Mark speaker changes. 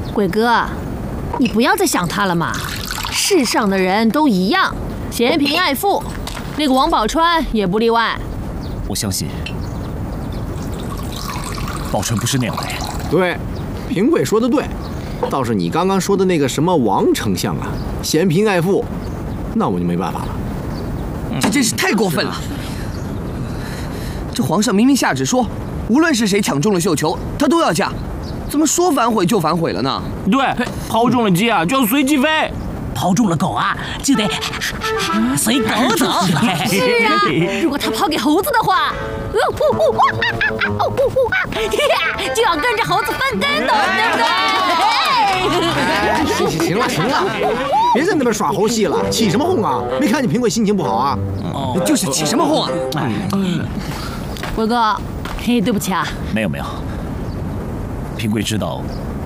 Speaker 1: 鬼哥，你不要再想他了嘛。世上的人都一样，嫌贫爱富，那个王宝钏也不例外。
Speaker 2: 我相信，宝钏不是那样的人。
Speaker 3: 对，评委说的对。倒是你刚刚说的那个什么王丞相啊，嫌贫爱富，那我就没办法了。
Speaker 4: 这真是太过分了！这皇上明明下旨说，无论是谁抢中了绣球，他都要嫁，怎么说反悔就反悔了呢？
Speaker 5: 对，抛中了鸡啊，就要随鸡飞；
Speaker 6: 抛中了狗啊，就得随狗走。
Speaker 1: 是啊，如果他抛给猴子的话，就要跟着猴子翻跟头，对不对？
Speaker 3: 行了，别在那边耍猴戏了，起什么哄啊？没看见评委心情不好啊？
Speaker 4: 就是起什么哄啊？
Speaker 1: 鬼哥，对不起啊。
Speaker 2: 没有，评贵知道